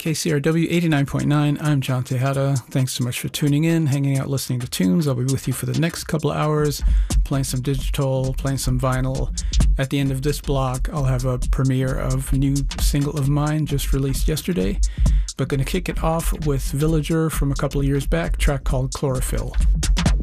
KCRW 89.9. I'm John Tejada. Thanks so much for tuning in, hanging out, listening to tunes. I'll be with you for the next couple of hours, playing some digital, playing some vinyl. At the end of this block, I'll have a premiere of a new single of mine just released yesterday. But going to kick it off with Villager from a couple of years back, a track called Chlorophyll.